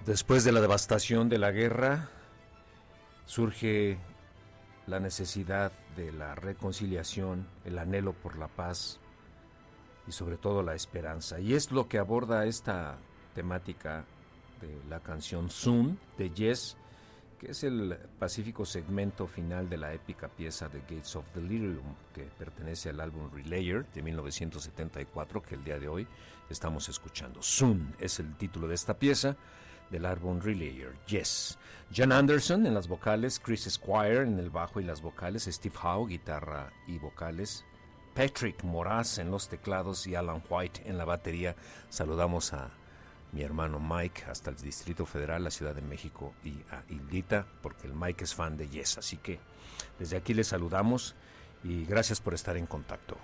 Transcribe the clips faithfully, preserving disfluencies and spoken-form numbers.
Después de la devastación de la guerra, surge la necesidad de la reconciliación, el anhelo por la paz y sobre todo la esperanza. Y es lo que aborda esta temática de la canción Soon de Yes, que es el pacífico segmento final de la épica pieza The Gates of Delirium, que pertenece al álbum Relayer de mil novecientos setenta y cuatro, que el día de hoy estamos escuchando. Soon es el título de esta pieza del álbum Relayer, Yes. Jan Anderson en las vocales, Chris Squire en el bajo y las vocales, Steve Howe, guitarra y vocales, Patrick Moraz en los teclados y Alan White en la batería. Saludamos a mi hermano Mike hasta el Distrito Federal, la Ciudad de México, y a Hildita, porque el Mike es fan de Yes. Así que desde aquí les saludamos y gracias por estar en contacto.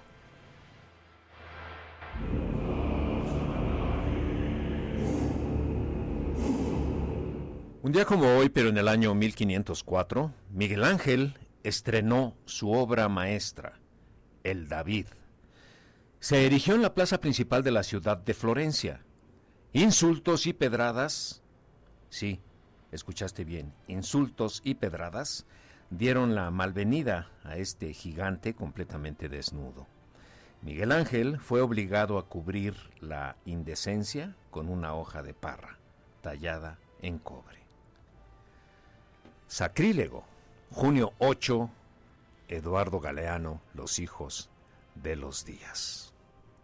Un día como hoy, pero en el año mil quinientos cuatro, Miguel Ángel estrenó su obra maestra, El David. Se erigió en la plaza principal de la ciudad de Florencia. Insultos y pedradas, sí, escuchaste bien, insultos y pedradas dieron la malvenida a este gigante completamente desnudo. Miguel Ángel fue obligado a cubrir la indecencia con una hoja de parra, tallada en cobre. Sacrílego, junio ocho, Eduardo Galeano, Los hijos de los días.